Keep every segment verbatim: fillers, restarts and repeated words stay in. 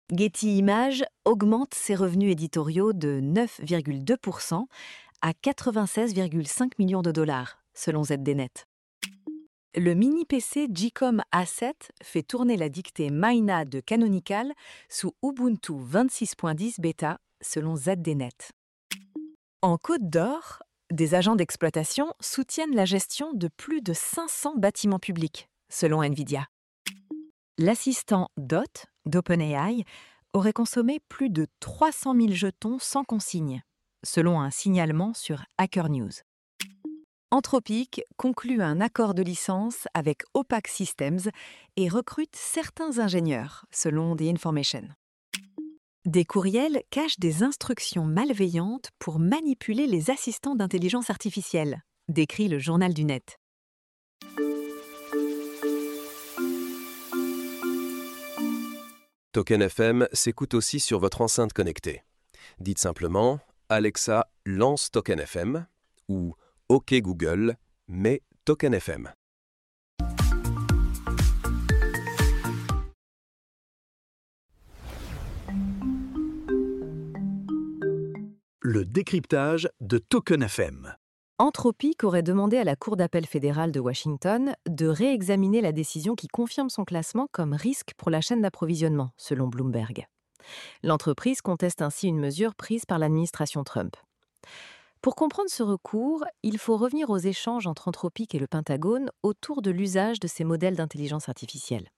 Getty Images augmente ses revenus éditoriaux de neuf virgule deux pour cent à quatre-vingt-seize virgule cinq millions de dollars, selon Z D Net. Le mini-P C G-Com A sept fait tourner la dictée Maina de Canonical sous Ubuntu vingt-six point dix bêta, selon Z D Net. En Côte d'Or, des agents d'exploitation soutiennent la gestion de plus de cinq cents bâtiments publics, selon Nvidia. L'assistant Dot d'OpenAI aurait consommé plus de trois cent mille jetons sans consigne, selon un signalement sur Hacker News. Anthropic conclut un accord de licence avec Opaque Systems et recrute certains ingénieurs, selon The Information. Des courriels cachent des instructions malveillantes pour manipuler les assistants d'intelligence artificielle, décrit le Journal du Net. Token F M s'écoute aussi sur votre enceinte connectée. Dites simplement « Alexa, lance Token F M » ou « OK Google, mets Token F M ». Le décryptage de Token F M. Anthropic aurait demandé à la Cour d'appel fédérale de Washington de réexaminer la décision qui confirme son classement comme risque pour la chaîne d'approvisionnement, selon Bloomberg. L'entreprise conteste ainsi une mesure prise par l'administration Trump. Pour comprendre ce recours, il faut revenir aux échanges entre Anthropic et le Pentagone autour de l'usage de ces modèles d'intelligence artificielle.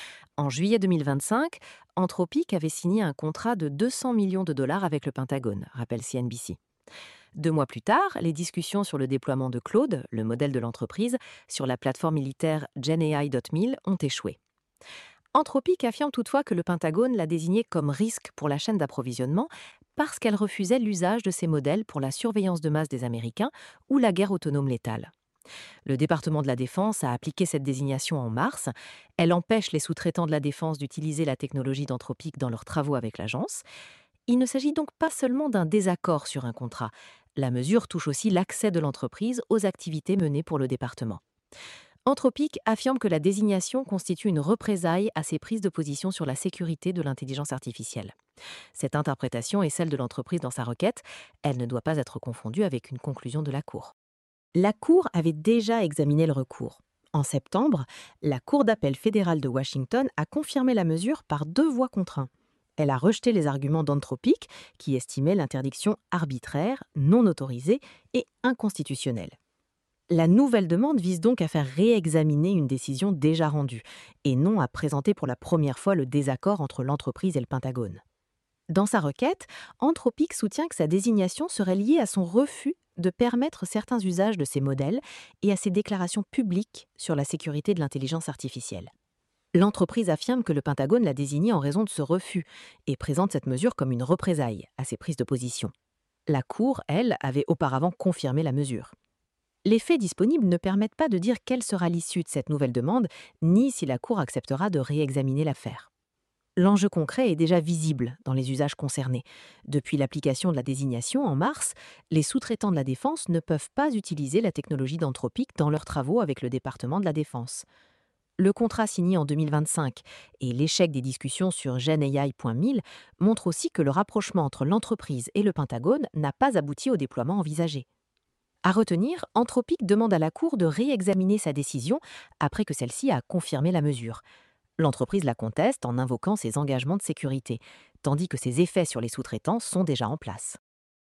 En juillet deux mille vingt-cinq, Anthropic avait signé un contrat de deux cents millions de dollars avec le Pentagone, rappelle C N B C. Deux mois plus tard, les discussions sur le déploiement de Claude, le modèle de l'entreprise, sur la plateforme militaire GenAI point mille ont échoué. Anthropic affirme toutefois que le Pentagone l'a désigné comme risque pour la chaîne d'approvisionnement parce qu'elle refusait l'usage de ces modèles pour la surveillance de masse des Américains ou la guerre autonome létale. Le département de la Défense a appliqué cette désignation en mars. Elle empêche les sous-traitants de la Défense d'utiliser la technologie d'Anthropic dans leurs travaux avec l'agence. Il ne s'agit donc pas seulement d'un désaccord sur un contrat. La mesure touche aussi l'accès de l'entreprise aux activités menées pour le département. Anthropic affirme que la désignation constitue une représaille à ses prises de position sur la sécurité de l'intelligence artificielle. Cette interprétation est celle de l'entreprise dans sa requête. Elle ne doit pas être confondue avec une conclusion de la Cour. La Cour avait déjà examiné le recours. En septembre, la Cour d'appel fédérale de Washington a confirmé la mesure par deux voix contre un. Elle a rejeté les arguments d'Anthropic, qui estimait l'interdiction arbitraire, non autorisée et inconstitutionnelle. La nouvelle demande vise donc à faire réexaminer une décision déjà rendue, et non à présenter pour la première fois le désaccord entre l'entreprise et le Pentagone. Dans sa requête, Anthropic soutient que sa désignation serait liée à son refus de permettre certains usages de ces modèles et à ses déclarations publiques sur la sécurité de l'intelligence artificielle. L'entreprise affirme que le Pentagone l'a désigné en raison de ce refus et présente cette mesure comme une représaille à ses prises de position. La Cour, elle, avait auparavant confirmé la mesure. Les faits disponibles ne permettent pas de dire quelle sera l'issue de cette nouvelle demande, ni si la Cour acceptera de réexaminer l'affaire. L'enjeu concret est déjà visible dans les usages concernés. Depuis l'application de la désignation en mars, les sous-traitants de la Défense ne peuvent pas utiliser la technologie d'Anthropic dans leurs travaux avec le département de la Défense. Le contrat signé en deux mille vingt-cinq et l'échec des discussions sur GenAI point mille montrent aussi que le rapprochement entre l'entreprise et le Pentagone n'a pas abouti au déploiement envisagé. À retenir, Anthropic demande à la Cour de réexaminer sa décision après que celle-ci a confirmé la mesure. L'entreprise la conteste en invoquant ses engagements de sécurité, tandis que ses effets sur les sous-traitants sont déjà en place.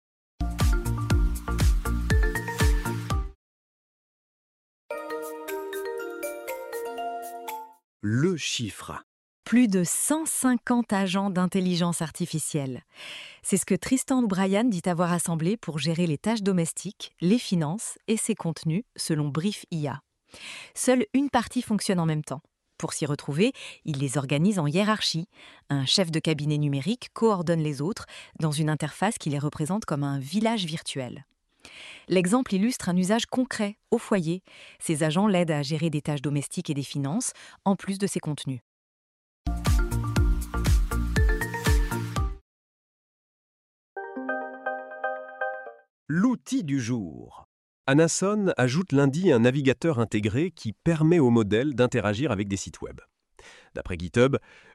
Le chiffre. Plus de cent cinquante agents d'intelligence artificielle. C'est ce que Tristan O'Brien dit avoir assemblé pour gérer les tâches domestiques, les finances et ses contenus, selon Brief I A. Seule une partie fonctionne en même temps. Pour s'y retrouver, il les organise en hiérarchie. Un chef de cabinet numérique coordonne les autres dans une interface qui les représente comme un village virtuel. L'exemple illustre un usage concret, au foyer. Ces agents l'aident à gérer des tâches domestiques et des finances, en plus de ses contenus. L'outil du jour. Anason ajoute lundi un navigateur intégré qui permet au modèle d'interagir avec des sites web. D'après GitHub,